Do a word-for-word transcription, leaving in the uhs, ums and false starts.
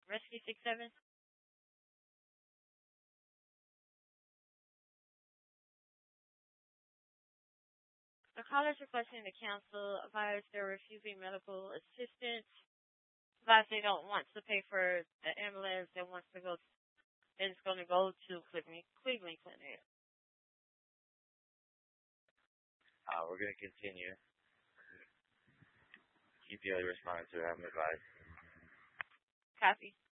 Rescue six seven. The callers requesting to cancel advise they're refusing medical assistance. Advise they don't want to pay for the ambulance. They wants to go. They're just going to go to Cleveland, Cleveland Clinic. Uh, we're going to continue. Keep the other responders to have advice. Copy.